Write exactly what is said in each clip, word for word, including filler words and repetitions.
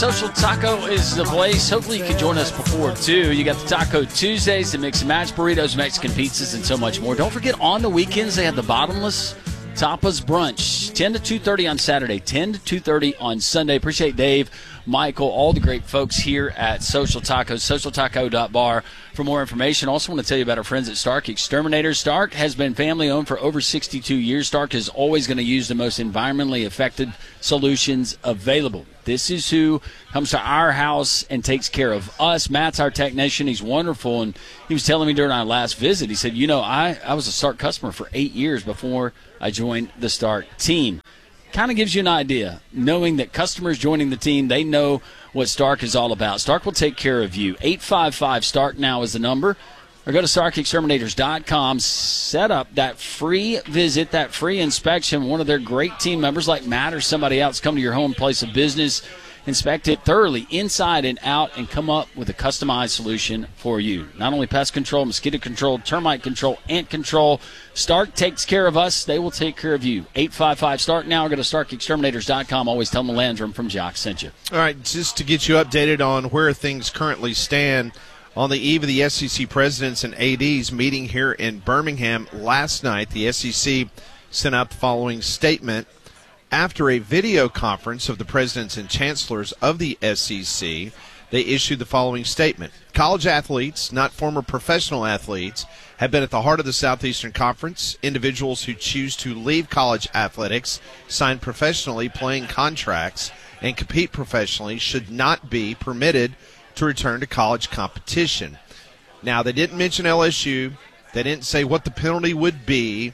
Social Taco is the place. Hopefully you can join us before, too. You got the Taco Tuesdays, the mix and match burritos, Mexican pizzas, and so much more. Don't forget, on the weekends, they have the bottomless tapas brunch, ten to two thirty on Saturday, ten to two thirty on Sunday. Appreciate Dave, Michael, all the great folks here at Social Taco, social taco dot bar for more information. Also want to tell you about our friends at Stark Exterminators. Stark has been family-owned for over sixty-two years. Stark is always going to use the most environmentally effective solutions available. This is who comes to our house and takes care of us. Matt's our technician. He's wonderful, and he was telling me during our last visit, he said, you know, I, I was a Stark customer for eight years before I joined the Stark team. Kind of gives you an idea, knowing that customers joining the team, they know what Stark is all about. Stark will take care of you. eight five five STARK now is the number. Or go to stark exterminators dot com, set up that free visit, that free inspection. One of their great team members like Matt or somebody else come to your home place of business, inspect it thoroughly inside and out, and come up with a customized solution for you. Not only pest control, mosquito control, termite control, ant control. Stark takes care of us. They will take care of you. eight five five STARK now, or go to stark exterminators dot com. Always tell them Landrum from Jock sent you. All right, just to get you updated on where things currently stand, on the eve of the S E C presidents and A Ds meeting here in Birmingham last night, the S E C sent out the following statement. After a video conference of the presidents and chancellors of the S E C, they issued the following statement. College athletes, not former professional athletes, have been at the heart of the Southeastern Conference. Individuals who choose to leave college athletics, sign professionally playing contracts, and compete professionally should not be permitted to return to college competition. Now, they didn't mention L S U. They didn't say what the penalty would be.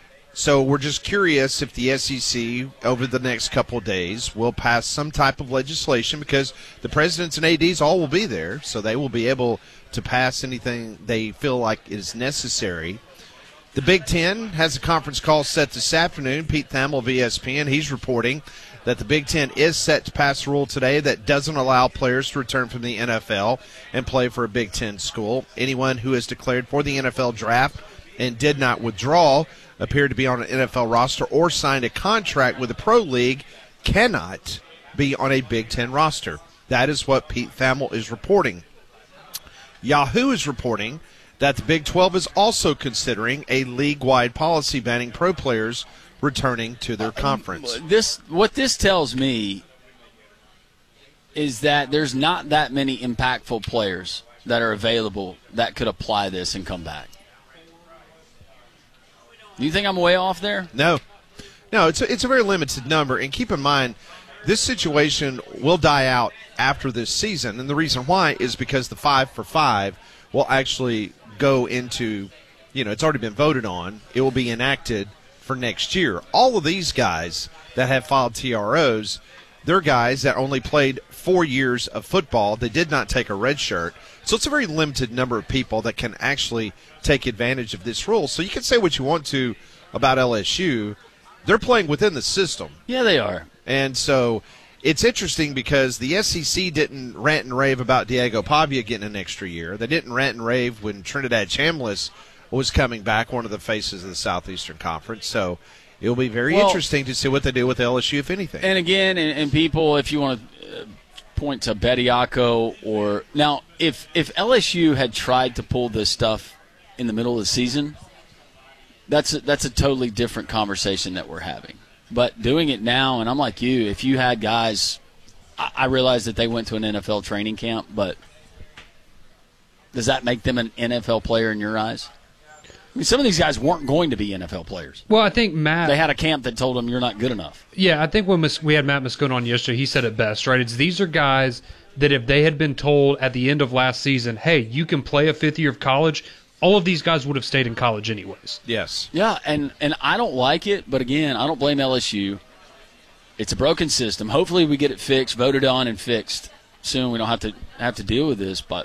So we're just curious if the S E C, over the next couple of days, will pass some type of legislation, because the presidents and A Ds all will be there, so they will be able to pass anything they feel like is necessary. The Big Ten has a conference call set this afternoon. Pete Thamel of E S P N, he's reporting that the Big Ten is set to pass a rule today that doesn't allow players to return from the N F L and play for a Big Ten school. Anyone who is declared for the N F L draft and did not withdraw, appeared to be on an N F L roster, or signed a contract with a pro league cannot be on a Big Ten roster. That is what Pete Thamel is reporting. Yahoo is reporting that the Big twelve is also considering a league-wide policy banning pro players returning to their conference. This, what this tells me is that there's not that many impactful players that are available that could apply this and come back. Do you think I'm way off there? No. No, it's a, it's a very limited number. And keep in mind, this situation will die out after this season. And the reason why is because the five for five will actually go into, you know, it's already been voted on. It will be enacted for next year. All of these guys that have filed T R Os, they're guys that only played four years of football. They did not take a red shirt. So it's a very limited number of people that can actually take advantage of this rule. So you can say what you want to about L S U. They're playing within the system. Yeah, they are. And so it's interesting because the S E C didn't rant and rave about Diego Pavia getting an extra year. They didn't rant and rave when Trinidad Chambliss was coming back, one of the faces of the Southeastern Conference. So it'll be very well, interesting to see what they do with L S U, if anything. And again, and, and people, if you want to point to Bediako, or now, if if L S U had tried to pull this stuff in the middle of the season, that's a, that's a totally different conversation that we're having. But doing it now, and I'm like you, if you had guys, I, I realize that they went to an N F L training camp, but does that make them an N F L player in your eyes? I mean, some of these guys weren't going to be N F L players. Well, I think Matt... They had a camp that told them you're not good enough. Yeah, I think when we had Matt Moscone on yesterday, he said it best, right? It's these are guys that if they had been told at the end of last season, hey, you can play a fifth year of college, all of these guys would have stayed in college anyways. Yes. Yeah, and, and I don't like it, but again, I don't blame L S U. It's a broken system. Hopefully we get it fixed, voted on and fixed soon. We don't have to have to deal with this, but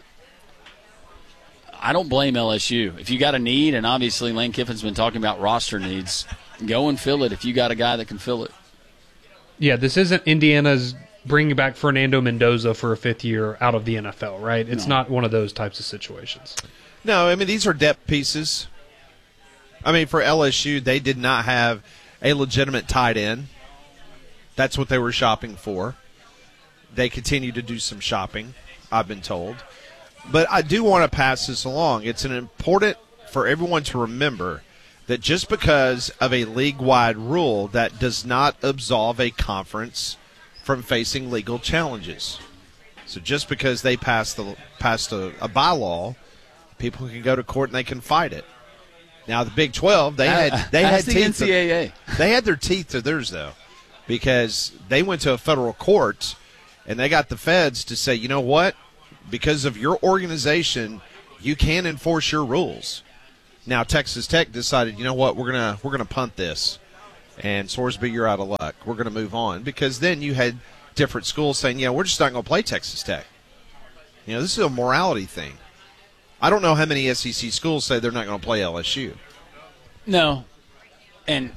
I don't blame L S U. If you got a need, and obviously Lane Kiffin's been talking about roster needs, go and fill it if you got a guy that can fill it. Yeah, this isn't Indiana's bringing back Fernando Mendoza for a fifth year out of the N F L, right? It's no. not one of those types of situations. No, I mean, these are depth pieces. I mean, for L S U, they did not have a legitimate tight end. That's what they were shopping for. they continue to do some shopping, I've been told. But I do want to pass this along. It's an important for everyone to remember that just because of a league-wide rule, that does not absolve a conference from facing legal challenges. So just because they passed the passed a, a bylaw, people can go to court and they can fight it. Now the Big twelve, they had they had the teeth N C double A. To, they had their teeth to theirs though, because they went to a federal court and they got the feds to say, you know what, because of your organization, you can enforce your rules. Now Texas Tech decided, you know what, we're gonna we're gonna punt this, and Sorsby, you're out of luck. We're gonna move on, because then you had different schools saying, yeah, we're just not gonna play Texas Tech. You know, this is a morality thing. I don't know how many S E C schools say they're not going to play L S U. No. And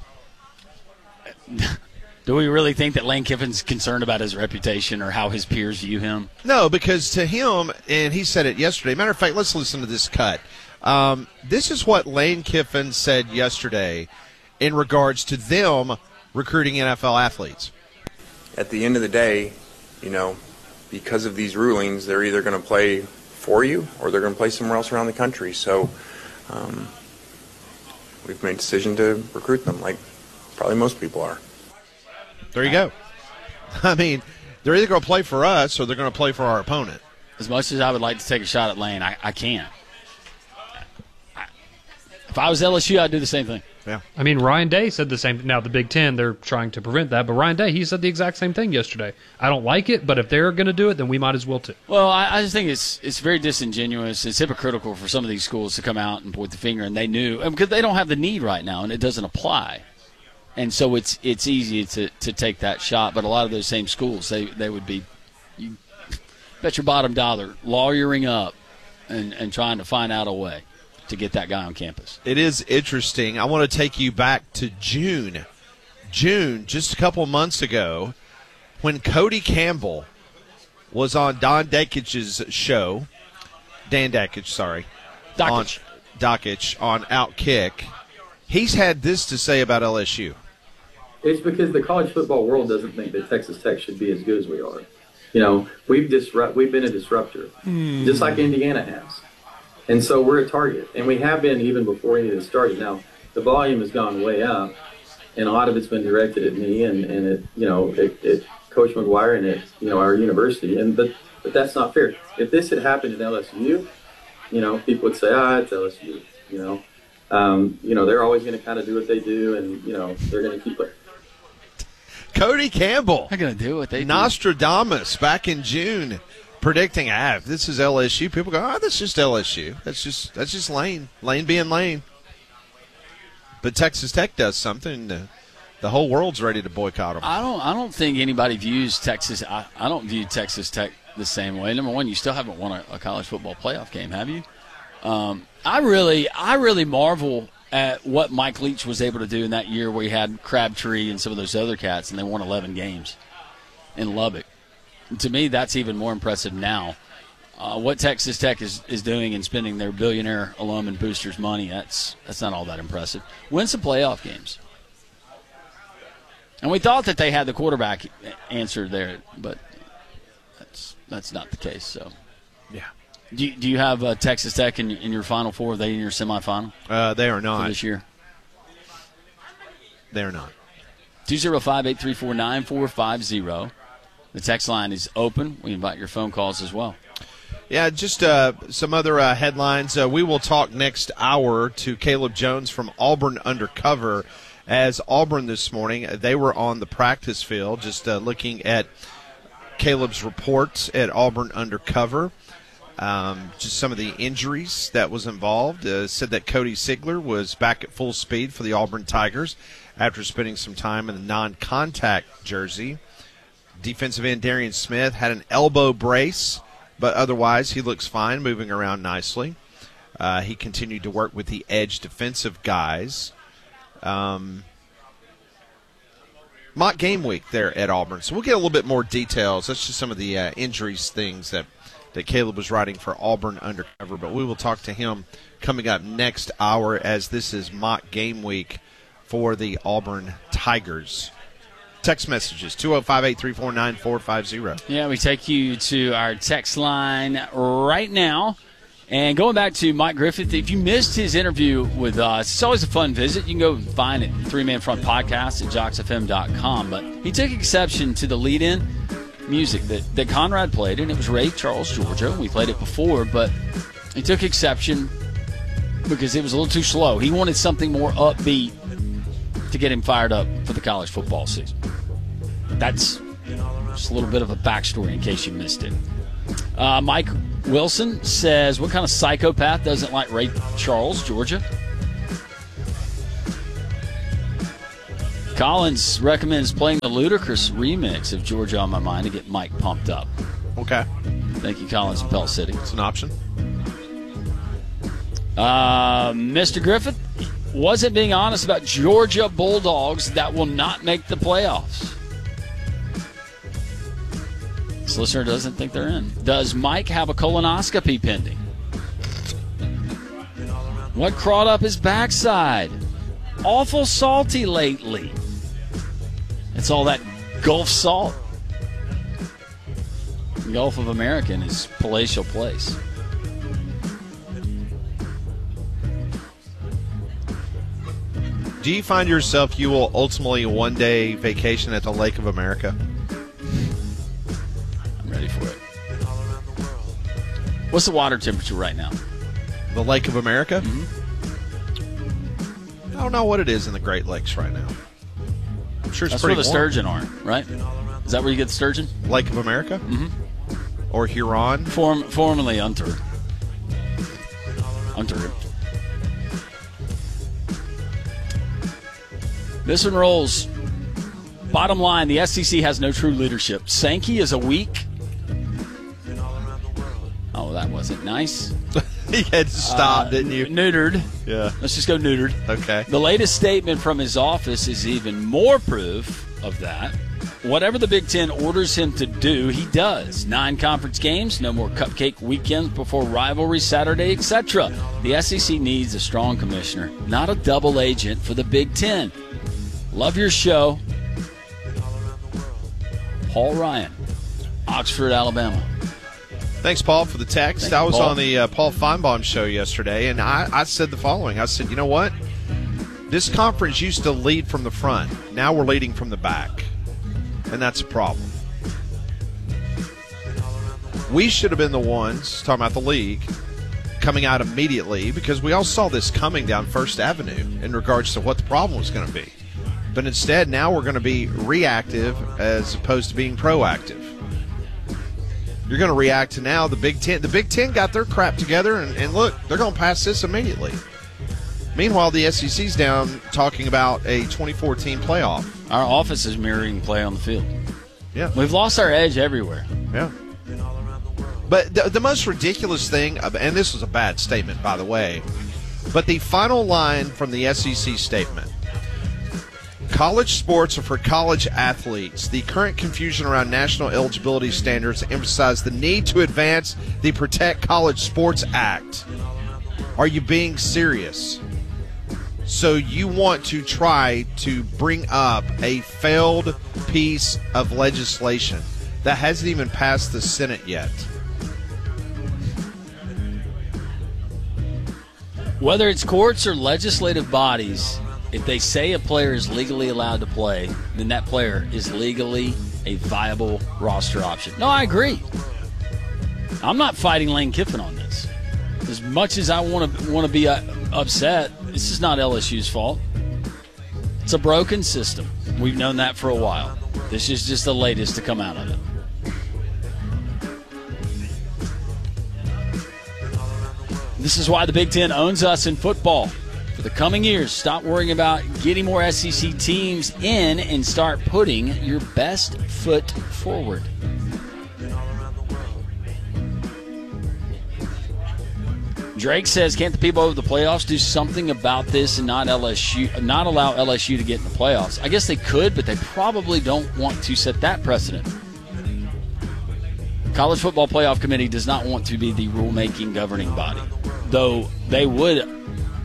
do we really think that Lane Kiffin's concerned about his reputation or how his peers view him? No, because to him, and he said it yesterday. Matter of fact, let's listen to this cut. Um, this is what Lane Kiffin said yesterday in regards to them recruiting N F L athletes. At the end of the day, you know, because of these rulings, they're either going to play for you or they're going to play somewhere else around the country. So um, we've made a decision to recruit them, like probably most people are. There you go. I mean, they're either going to play for us or they're going to play for our opponent. As much as I would like to take a shot at Lane, I, I can't. I, if I was L S U, I'd do the same thing. Yeah. I mean, Ryan Day said the same. Now, the Big Ten, they're trying to prevent that, but Ryan Day, he said the exact same thing yesterday. I don't like it, but if they're going to do it, then we might as well too. Well, I, I just think it's it's very disingenuous. It's hypocritical for some of these schools to come out and point the finger, and they knew, because they don't have the need right now, and it doesn't apply. And so it's it's easy to, to take that shot, but a lot of those same schools, they, they would be, you bet your bottom dollar, lawyering up and, and trying to find out a way to get that guy on campus. It is interesting. I want to take you back to June. June, just a couple months ago, when Cody Campbell was on Don Dakich's show, Dan Dakich, sorry, Dakich. on Dakich on Outkick, he's had this to say about L S U. It's because the college football world doesn't think that Texas Tech should be as good as we are. You know, we've disrupt, we've been a disruptor, mm. just like Indiana has. And so we're a target, and we have been even before any of this started. Now, the volume has gone way up, and a lot of it's been directed at me and, and at, you know, at, at Coach McGuire and at, you know, our university. And but but that's not fair. If this had happened at L S U, you know, people would say, ah, it's L S U. You know, um, you know, they're always going to kind of do what they do, and you know, they're going to keep it. Cody Campbell, they're going to do what they do. Nostradamus back in June. Predicting, ah, if this is L S U, people go, oh, that's just L S U. That's just that's just Lane. Lane being Lane. But Texas Tech does something. The, the whole world's ready to boycott them. I don't I don't think anybody views Texas I, – I don't view Texas Tech the same way. Number one, you still haven't won a, a college football playoff game, have you? Um, I really I really marvel at what Mike Leach was able to do in that year where he had Crabtree and some of those other cats, and they won eleven games in Lubbock. To me, that's even more impressive now. Uh, what Texas Tech is, is doing and spending their billionaire alum and boosters' money, that's that's not all that impressive. Win some playoff games. And we thought that they had the quarterback answer there, but that's that's not the case. So, yeah. Do you, do you have uh, Texas Tech in, in your Final Four? Are they in your semifinal? Uh, they are not. For this year? They are not. two oh five, eight three four, nine four five oh. The text line is open. We invite your phone calls as well. Yeah, just uh, some other uh, headlines. Uh, we will talk next hour to Caleb Jones from Auburn Undercover. As Auburn this morning, they were on the practice field just uh, looking at Caleb's reports at Auburn Undercover. Um, just some of the injuries that was involved. Uh, said that Cody Sigler was back at full speed for the Auburn Tigers after spending some time in the non-contact jersey. Defensive end Darian Smith had an elbow brace, but otherwise he looks fine, moving around nicely. Uh, he continued to work with the edge defensive guys. Um, mock game week there at Auburn. So we'll get a little bit more details. That's just some of the uh, injuries things that, that Caleb was writing for Auburn Undercover. But we will talk to him coming up next hour, as this is mock game week for the Auburn Tigers. text messages, two oh five, eight three four, nine four five zero. Yeah, we take you to our text line right now. And going back to Mike Griffith, if you missed his interview with us, it's always a fun visit. You can go find it, Three Man Front Podcast at jocks f m dot com. But he took exception to the lead-in music that, that Conrad played, and it was Ray Charles, Georgia. We played it before, but he took exception because it was a little too slow. He wanted something more upbeat to get him fired up for the college football season. That's just a little bit of a backstory in case you missed it. Uh, Mike Wilson says, what kind of psychopath doesn't like Ray Charles, Georgia? Collins recommends playing the Ludacris remix of Georgia on My Mind to get Mike pumped up. Okay. Thank you, Collins in Pell City. It's an option. Uh, Mister Griffith wasn't being honest about Georgia Bulldogs that will not make the playoffs. This listener doesn't think they're in. Does Mike have a colonoscopy pending? What crawled up his backside? Awful salty lately. It's all that Gulf salt. The Gulf of America in his palatial place. Do you find yourself you will ultimately one day vacation at the Lake of America? I'm ready for it. What's the water temperature right now? The Lake of America? Mm-hmm. I don't know what it is in the Great Lakes right now. I'm sure it's That's pretty where the warm. sturgeon are, right? Is that where you get the sturgeon? Lake of America? Mm-hmm. Or Huron? Form, formerly Unter. Unter. This one rolls. Bottom line, the S E C has no true leadership. Sankey is a weak. Oh, that wasn't nice. You had to stop, Uh, didn't you? Neutered. Yeah. Let's just go neutered. Okay. The latest statement from his office is even more proof of that. Whatever the Big Ten orders him to do, he does. Nine conference games, no more cupcake weekends before rivalry Saturday, et cetera. The S E C needs a strong commissioner, not a double agent for the Big Ten. Love your show. Paul Ryan, Oxford, Alabama. Thanks, Paul, for the text. Thank I you, was Paul. on the uh, Paul Feinbaum show yesterday, and I, I said the following. I said, you know what? This conference used to lead from the front. Now we're leading from the back, and that's a problem. We should have been the ones, talking about the league, coming out immediately because we all saw this coming down First Avenue in regards to what the problem was going to be. But instead, now we're going to be reactive as opposed to being proactive. You're going to react to now the Big Ten. The Big Ten got their crap together, and, and look, they're going to pass this immediately. Meanwhile, the S E C's down talking about a twenty fourteen playoff. Our office is mirroring play on the field. Yeah. We've lost our edge everywhere. Yeah. But the, the most ridiculous thing, and this was a bad statement, by the way, but the final line from the S E C statement, college sports are for college athletes. The current confusion around national eligibility standards emphasize the need to advance the Protect College Sports Act. Are you being serious? So you want to try to bring up a failed piece of legislation that hasn't even passed the Senate yet. Whether it's courts or legislative bodies, if they say a player is legally allowed to play, then that player is legally a viable roster option. No, I agree. I'm not fighting Lane Kiffin on this. As much as I want to want to be uh, upset, this is not L S U's fault. It's a broken system. We've known that for a while. This is just the latest to come out of it. This is why the Big Ten owns us in football. For the coming years, stop worrying about getting more S E C teams in and start putting your best foot forward. Drake says, can't the people over the playoffs do something about this and not L S U, not allow L S U to get in the playoffs? I guess they could, but they probably don't want to set that precedent. College Football Playoff Committee does not want to be the rulemaking governing body, though they would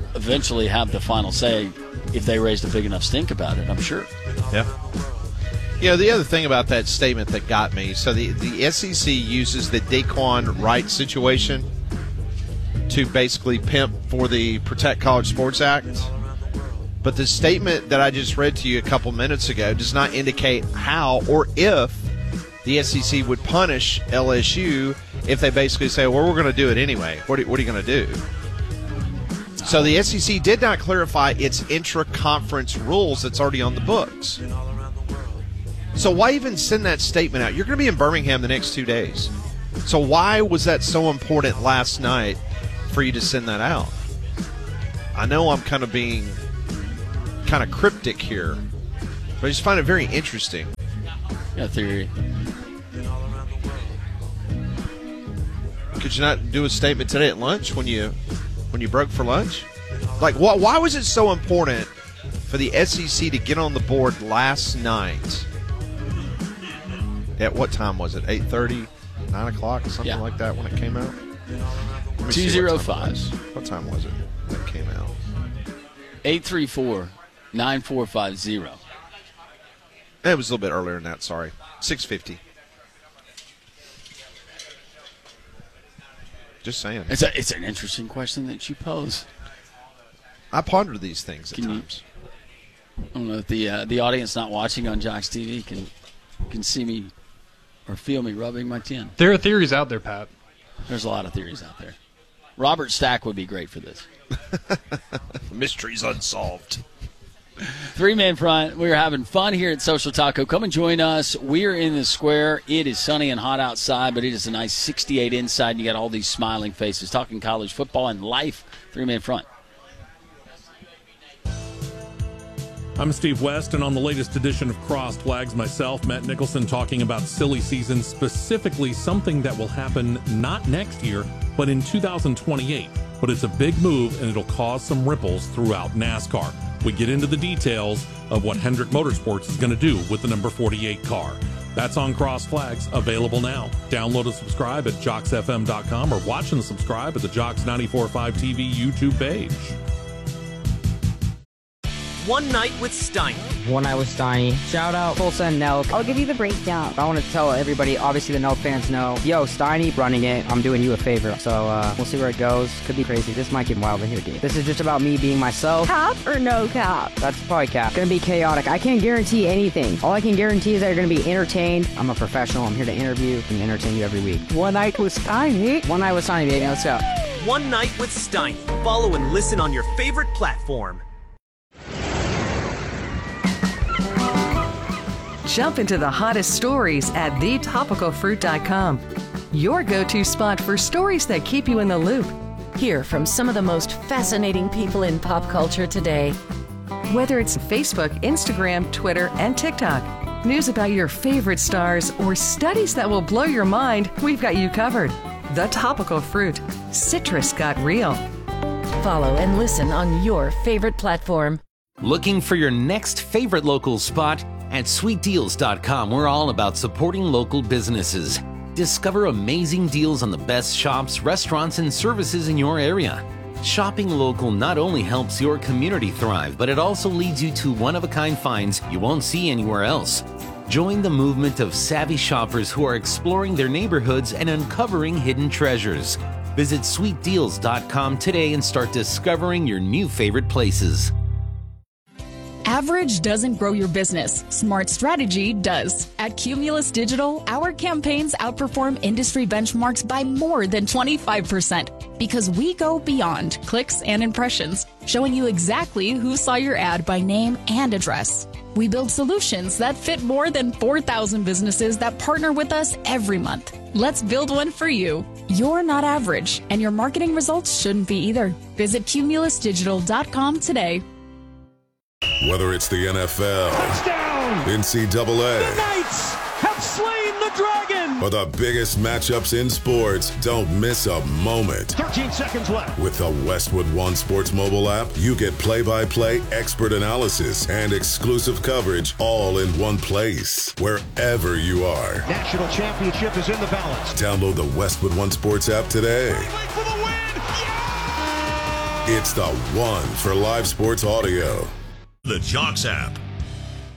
eventually have the final say if they raised a big enough stink about it, I'm sure. Yeah. You know, the other thing about that statement that got me, so the, the S E C uses the Daquan Wright situation to basically pimp for the Protect College Sports Act. But the statement that I just read to you a couple minutes ago does not indicate how or if the S E C would punish L S U if they basically say, well, we're going to do it anyway. What are, what are you going to do? So the S E C did not clarify its intra-conference rules that's already on the books. So why even send that statement out? You're going to be in Birmingham the next two days. So why was that so important last night for you to send that out? I know I'm kind of being kind of cryptic here, but I just find it very interesting. Got a theory. Could you not do a statement today at lunch when you when you broke for lunch? Like, why, why was it so important for the S E C to get on the board last night? At what time was it? eight thirty, nine o'clock, something Yeah. like that when it came out? two oh five. What time was it when it came out? eight three four, nine four five zero. It was a little bit earlier than that, sorry. six fifty. Just saying. It's a, it's an interesting question that you pose. I ponder these things at Can you- times. I don't know if the uh, the audience not watching on Jocks T V can can see me or feel me rubbing my chin. There are theories out there, Pat. There's a lot of theories out there. Robert Stack would be great for this. Mysteries unsolved. Three-man front. We're having fun here at Social Taco. Come and join us. We're in the square. It is sunny and hot outside, but it is a nice sixty-eight inside. And you got all these smiling faces talking college football and life. Three-man front. I'm Steve West, and on the latest edition of Crossed Flags, myself, Matt Nicholson, talking about silly season, specifically something that will happen not next year, but in two thousand twenty-eight. But it's a big move, and it'll cause some ripples throughout NASCAR. We get into the details of what Hendrick Motorsports is going to do with the number forty-eight car. That's on Crossed Flags, available now. Download and subscribe at jocks f m dot com or watch and subscribe at the Jocks ninety-four point five T V YouTube page. One Night with Steiny. One Night with Steiny. Shout out Tulsa and Nelk. I'll give you the breakdown. I want to tell everybody, obviously the Nelk fans know, yo, Steiny running it. I'm doing you a favor. So uh, we'll see where it goes. Could be crazy. This might get wild in here, dude. This is just about me being myself. Cap or no cap? That's probably cap. Gonna be chaotic. I can't guarantee anything. All I can guarantee is that you're gonna be entertained. I'm a professional. I'm here to interview and entertain you every week. One Night with Steiny. One Night with Steiny, baby. Let's go. One Night with Steiny. Follow and listen on your favorite platform. Jump into the hottest stories at the topical fruit dot com. Your go-to spot for stories that keep you in the loop. Hear from some of the most fascinating people in pop culture today. Whether it's Facebook, Instagram, Twitter, and TikTok, news about your favorite stars, or studies that will blow your mind, we've got you covered. The Topical Fruit. Citrus got real. Follow and listen on your favorite platform. Looking for your next favorite local spot? At sweet deals dot com, we're all about supporting local businesses. Discover amazing deals on the best shops, restaurants, and services in your area. Shopping local not only helps your community thrive, but it also leads you to one-of-a-kind finds you won't see anywhere else. Join the movement of savvy shoppers who are exploring their neighborhoods and uncovering hidden treasures. Visit sweet deals dot com today and start discovering your new favorite places. Average doesn't grow your business. Smart strategy does. At Cumulus Digital, our campaigns outperform industry benchmarks by more than twenty-five percent because we go beyond clicks and impressions, showing you exactly who saw your ad by name and address. We build solutions that fit more than four thousand businesses that partner with us every month. Let's build one for you. You're not average, and your marketing results shouldn't be either. Visit cumulus digital dot com today. Whether it's the N F L, touchdown, N C double A, the Knights have slain the dragon, or the biggest matchups in sports, don't miss a moment. thirteen seconds left. With the Westwood One Sports mobile app, you get play-by-play expert analysis and exclusive coverage all in one place, wherever you are. National championship is in the balance. Download the Westwood One Sports app today. For the win. Yeah! It's the one for live sports audio. The Jocks app.